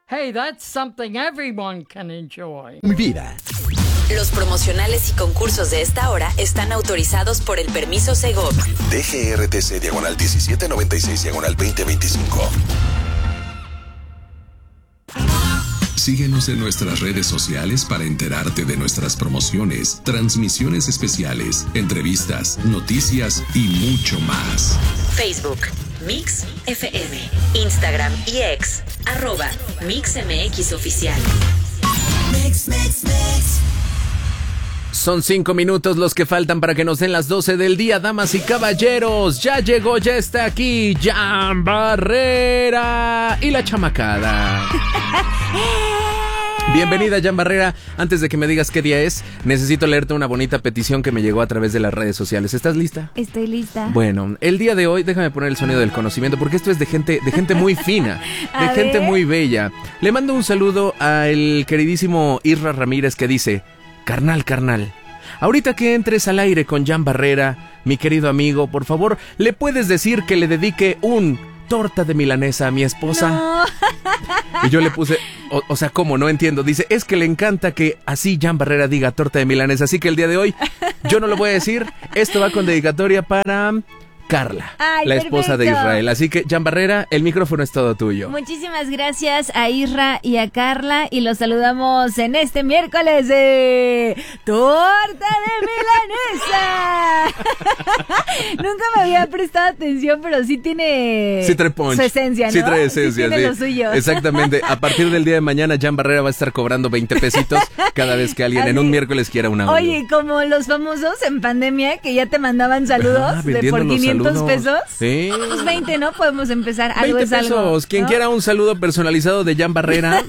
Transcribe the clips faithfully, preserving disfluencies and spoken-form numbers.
Hey, that's something everyone can enjoy. Mi vida. Los promocionales y concursos de esta hora están autorizados por el permiso Segov. D G R T C diagonal diecisiete noventa y seis diagonal veinte veinticinco. Síguenos en nuestras redes sociales para enterarte de nuestras promociones, transmisiones especiales, entrevistas, noticias y mucho más. Facebook, Mix F M. Instagram y X, arroba Mix M X Oficial. Mix, Mix, Mix. Son cinco minutos los que faltan para que nos den las doce del día, damas y caballeros. Ya llegó, ya está aquí, Jan Barrera y la chamacada. Bienvenida, Jan Barrera. Antes de que me digas qué día es, necesito leerte una bonita petición que me llegó a través de las redes sociales. ¿Estás lista? Estoy lista. Bueno, el día de hoy, déjame poner el sonido del conocimiento, porque esto es de gente, de gente muy fina, de gente muy bella. Le mando un saludo al queridísimo Isra Ramírez, que dice: Carnal, carnal, ahorita que entres al aire con Jan Barrera, mi querido amigo, por favor, ¿le puedes decir que le dedique un torta de milanesa a mi esposa? No. Y yo le puse, o, o sea, ¿cómo? No entiendo. Dice, es que le encanta que así Jan Barrera diga torta de milanesa. Así que el día de hoy yo no lo voy a decir. Esto va con dedicatoria para Carla, Ay, la esposa perfecto. de Israel. Así que, Jan Barrera, el micrófono es todo tuyo. Muchísimas gracias a Isra y a Carla, y los saludamos en este miércoles de Torta de Milanesa. Nunca me había prestado atención, pero sí tiene Sí trae punch. su esencia, ¿no? Sí trae esencia, sí tiene sí. lo suyo. Exactamente. A partir del día de mañana, Jan Barrera va a estar cobrando veinte pesitos cada vez que alguien Así. en un miércoles quiera un audio. Oye, como los famosos en pandemia que ya te mandaban saludos Ah, de vendiendo por los quinientos saludos. pesos. Sí. Pues veinte, ¿no? Podemos empezar. Algo veinte es algo. pesos. Quien ¿no? quiera un saludo personalizado de Jan Barrera,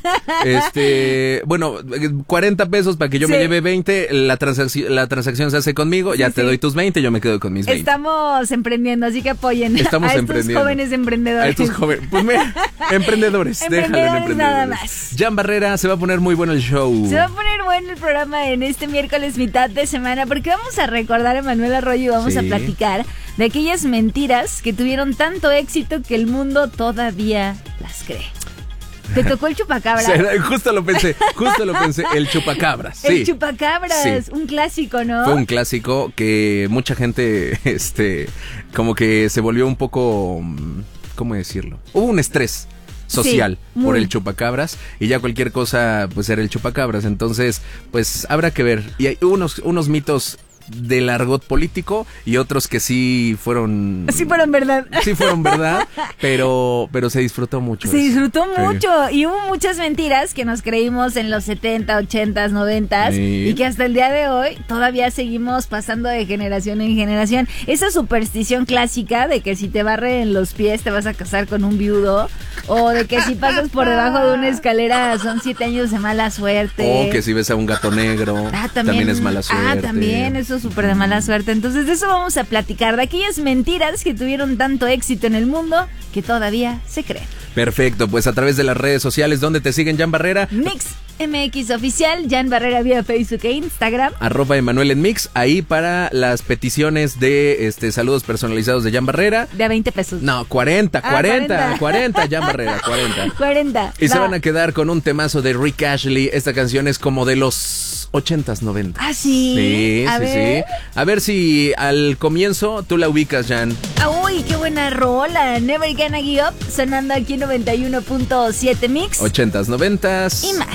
este, bueno, cuarenta pesos para que yo Sí. me lleve veinte, la transacción, la transacción se hace conmigo, ya Sí, te sí. doy tus veinte, yo me quedo con mis veinte. Estamos emprendiendo, así que apoyen Estamos a estos emprendiendo. jóvenes emprendedores. A estos jóvenes, pues mira, emprendedores, déjale en Emprendedores emprendedores. nada más. Jan Barrera, se va a poner muy bueno el show. Se va a poner bueno el programa en este miércoles mitad de semana, porque vamos a recordar a Manuel Arroyo y vamos Sí. a platicar de aquellas mentiras que tuvieron tanto éxito que el mundo todavía las cree. ¿Te tocó el chupacabra? Será- Justo lo pensé, justo lo pensé, el chupacabras. Sí. El chupacabras, Sí. un clásico, ¿no? Fue un clásico que mucha gente, este, como que se volvió un poco, ¿cómo decirlo? Hubo un estrés social Sí, por muy. el chupacabras, y ya cualquier cosa pues era el chupacabras. Entonces pues habrá que ver. Y hay unos, unos mitos del argot político y otros que sí fueron Sí, pero en verdad. sí fueron verdad, pero pero se disfrutó mucho Se eso. disfrutó Sí. mucho y hubo muchas mentiras que nos creímos en los setenta, ochenta, noventa Sí. y que hasta el día de hoy todavía seguimos pasando de generación en generación. Esa superstición clásica de que si te barren los pies te vas a casar con un viudo, o de que si pasas por debajo de una escalera son siete años de mala suerte. O que si ves a un gato negro Ah, también, es mala suerte. Ah, también, eso es súper de mala suerte. Entonces de eso vamos a platicar, de aquellas mentiras que tuvieron tanto éxito en el mundo que todavía se creen. Perfecto, pues a través de las redes sociales, ¿dónde te siguen, Jan Barrera? Mix M X Oficial, Jan Barrera vía Facebook e Instagram. Arroba Emanuel en Mix, ahí para las peticiones de este saludos personalizados de Jan Barrera. De a veinte pesos. No, cuarenta, Ah, cuarenta, cuarenta. cuarenta, Jan Barrera, cuarenta. cuarenta. Y se Va. van a quedar con un temazo de Rick Ashley. Esta canción es como de los ochentas, noventas. Ah, sí. Sí, A sí, ver. sí. A ver si al comienzo tú la ubicas, Jan. Ah, uy, qué buena rola. Never Gonna Give Up, sonando aquí en noventa y uno punto siete Mix. Ochentas, noventas. Y más.